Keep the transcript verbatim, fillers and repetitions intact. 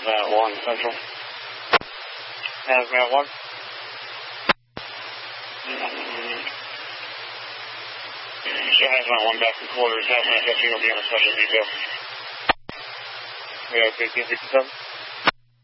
Hazmat one Central. Hazmat one. Mm-hmm. So Hazmat one back in quarters. Hazmat fifteen will be on a special detail. We have fifteen fifty-seven.